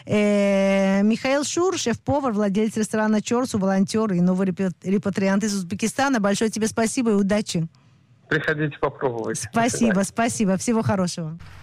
Михаил Шур, шеф-повар, владелец ресторана Чорсу, волонтер и новый репатриант из Узбекистана. Большое тебе спасибо и удачи. Приходите попробовать. Спасибо. Всего хорошего.